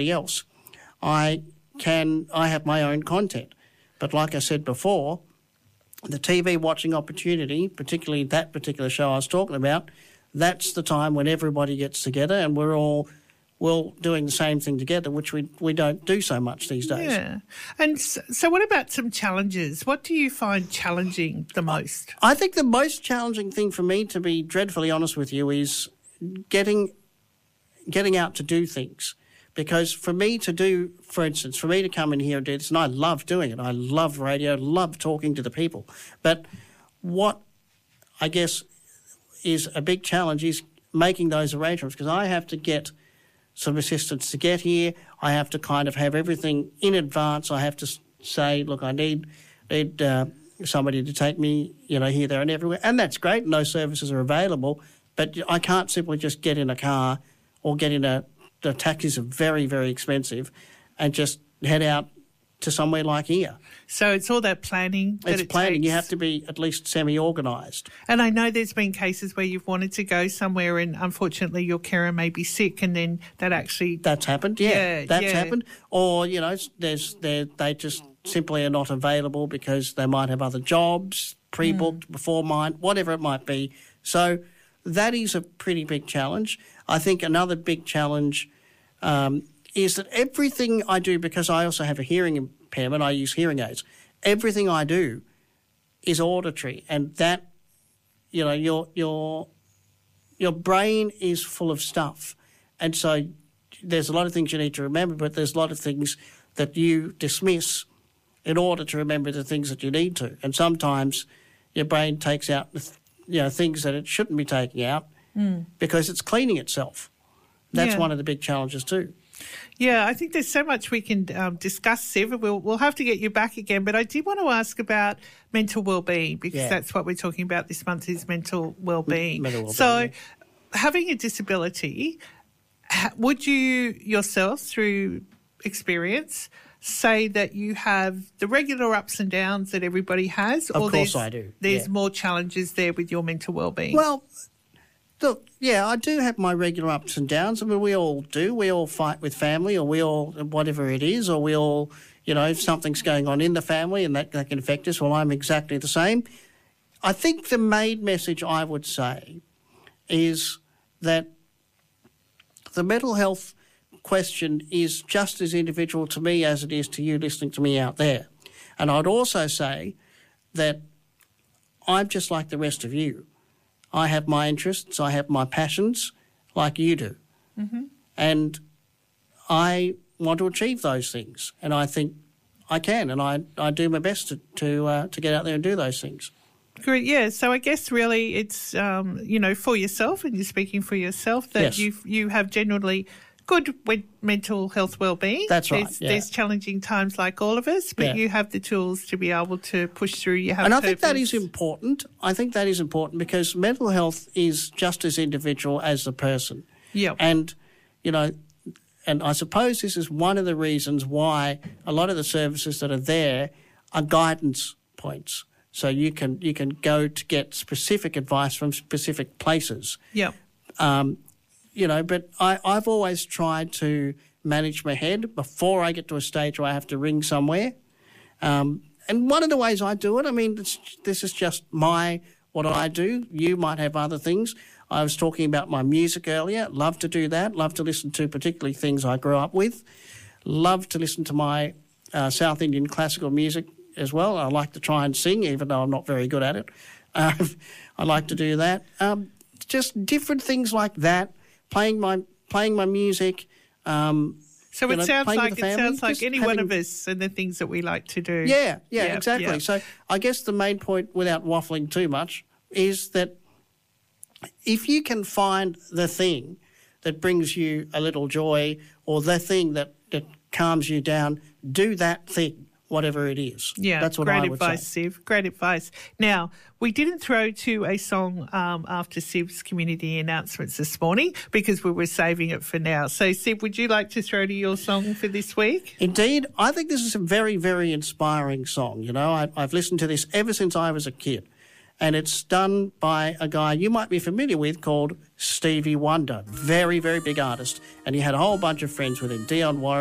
else. I have my own content. But like I said before, the TV watching opportunity, particularly that particular show I was talking about, that's the time when everybody gets together and we're all doing the same thing together, which we don't do so much these days. Yeah. And so what about some challenges? What do you find challenging the most? I think the most challenging thing for me, to be dreadfully honest with you, is getting out to do things. Because for me to come in here and do this, and I love doing it, I love radio, love talking to the people. But what I guess is a big challenge is making those arrangements, because I have to get some assistance to get here. I have to kind of have everything in advance. I have to say, look, I need somebody to take me, here, there and everywhere. And that's great, and those services are available. But I can't simply just get in a car or get in the taxis are very, very expensive, and just head out to somewhere like here. So it's all that planning that it's planning. takes. You have to be at least semi-organised. And I know there's been cases where you've wanted to go somewhere and unfortunately your carer may be sick, and then that's happened, yeah. That's happened. Or, they just simply are not available because they might have other jobs pre-booked before mine, whatever it might be. So that is a pretty big challenge. I think another big challenge is that everything I do, because I also have a hearing impairment, I use hearing aids, everything I do is auditory, and that, your brain is full of stuff. And so there's a lot of things you need to remember, but there's a lot of things that you dismiss in order to remember the things that you need to. And sometimes your brain takes out things that it shouldn't be taking out because it's cleaning itself. That's one of the big challenges too. Yeah, I think there's so much we can discuss, Siv. We'll have to get you back again. But I did want to ask about mental well-being, because that's what we're talking about this month, is mental well-being. So having a disability, would you yourself, through experience, say that you have the regular ups and downs that everybody has? Of course I do. There's more challenges there with your mental well-being? Well, look, I do have my regular ups and downs. I mean, we all do. We all fight with family, or we all, whatever it is, or we all, if something's going on in the family and that can affect us, well, I'm exactly the same. I think the main message I would say is that the mental health question is just as individual to me as it is to you listening to me out there. And I'd also say that I'm just like the rest of you. I have my interests, I have my passions, like you do. Mm-hmm. And I want to achieve those things, and I think I can, and I do my best to get out there and do those things. Great, yeah. So I guess really it's, for yourself, and you're speaking for yourself, that you have generally good mental health well-being. That's right. There's challenging times like all of us, but you have the tools to be able to push through. You have and purpose. I think that is important. I think that is important because mental health is just as individual as the person. Yeah. And, and I suppose this is one of the reasons why a lot of the services that are there are guidance points. So you can go to get specific advice from specific places. Yeah. But I've always tried to manage my head before I get to a stage where I have to ring somewhere. And one of the ways I do it, I mean, this is just what I do. You might have other things. I was talking about my music earlier. Love to do that. Love to listen to particularly things I grew up with. Love to listen to my South Indian classical music as well. I like to try and sing, even though I'm not very good at it. I like to do that. Just different things like that. Playing my music. So it sounds like any one of us and the things that we like to do. Yeah, exactly. Yeah. So I guess the main point, without waffling too much, is that if you can find the thing that brings you a little joy, or the thing that calms you down, do that thing, whatever it is. Yeah, that's what I would say. Great advice, Siv. Great advice. Now, we didn't throw to a song after Siv's community announcements this morning because we were saving it for now. So, Siv, would you like to throw to your song for this week? Indeed. I think this is a very, very inspiring song. I've listened to this ever since I was a kid. and it's done by a guy you might be familiar with called Stevie Wonder. Very, very big artist. And he had a whole bunch of friends with him, Dionne Warwick,